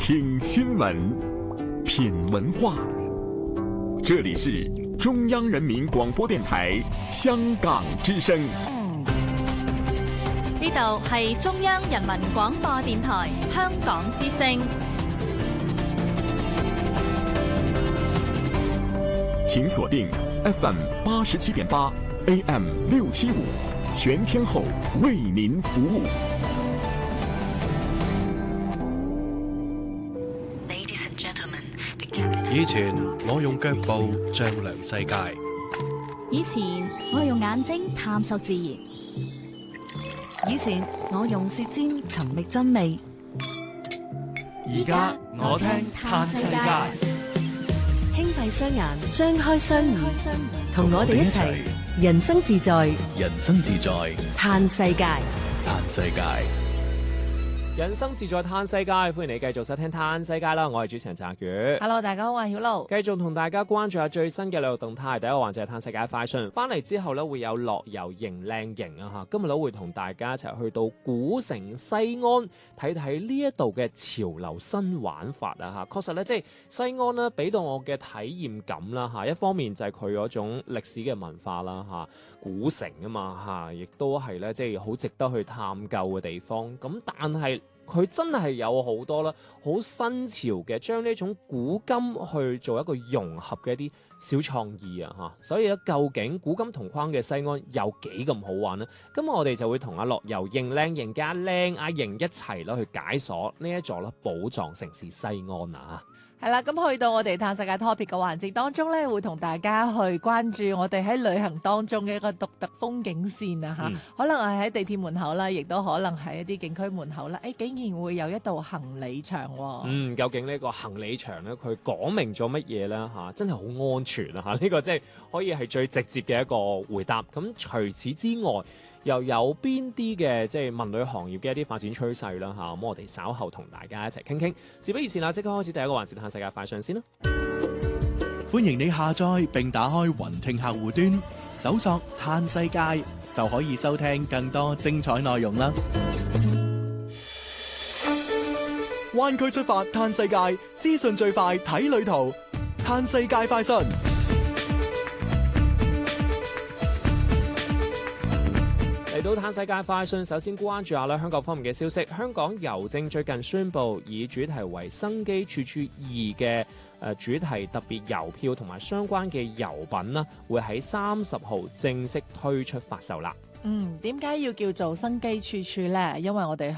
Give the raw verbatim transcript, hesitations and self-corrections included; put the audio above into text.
听新闻，品文化。这里是中央人民广播电台香港之声。 呢度係中央人民廣播電台香港之聲。 請鎖定 F M 八十七點八 A M 六七五，全天候為您服務。 以前我用腳步丈量世界， 以前我用眼睛探索自然， 以前我用舌尖尋覓真味， 而家我聽嘆世界。 輕閉雙眼，張開雙耳，同我哋一齊人生自在， 人生自在嘆世界， 嘆世界。 人生自在嘆世界，歡迎你繼續收聽嘆世界啦！我係主持人澤宇。 Hello， 大家好，我係曉露。 繼續同大家關注下最新嘅旅遊動態。第一個環節係嘆世界快訊，翻嚟之後咧會有樂遊迎靚營啊嚇！今日咧會同大家一齊去到古城西安睇睇呢一度嘅潮流新玩法啊嚇！確實咧，即係西安咧俾到我嘅體驗感啦嚇，一方面就係佢嗰種歷史嘅文化啦嚇，古城啊嘛嚇，亦都係咧即係好值得去探究嘅地方。咁但係佢真係有好多啦，好新潮嘅，將呢種古今去做一個融合嘅一啲小創意啊嚇，所以咧究竟古今同框嘅西安有幾咁好玩呢？今日我哋就會同阿樂遊迎靚營嘅阿靚阿瑩一齊啦去解鎖呢一座啦寶藏城市西安啊！ 係啦，咁去到我哋嘆世界 topic 嘅環節當中咧，會同大家去關注我哋喺旅行當中嘅一個獨特風景線啊嚇，嗯、可能係喺地鐵門口啦，亦都可能係一啲景區門口啦。誒、哎，竟然會有一道行李牆喎、哦。嗯， 究竟呢個行李牆咧，佢講明咗乜嘢咧嚇？真係好安全啊嚇！呢、這個即係可以係最直接嘅一個回答。咁除此之外，又有邊啲嘅即係文旅行業嘅一啲發展趨勢啦嚇？咁我哋稍後同大家一齊傾傾。事不宜遲啦，即刻開始第一個環節嘆世界快訊先啦！ 歡迎你下載並打開雲聽客戶端，搜索嘆世界就可以收聽更多精彩內容啦！灣區出發嘆世界，資訊最快睇旅途，嘆世界快訊。 嚟到嘆世界快訊，首先關注下咧香港方面嘅消息。香港郵政最近宣布，以主題為生機處處二嘅誒主題特別郵票同埋相關嘅郵品啦，會喺三十號正式推出發售啦。 嗯，點解要叫做生機處處呢？因為我哋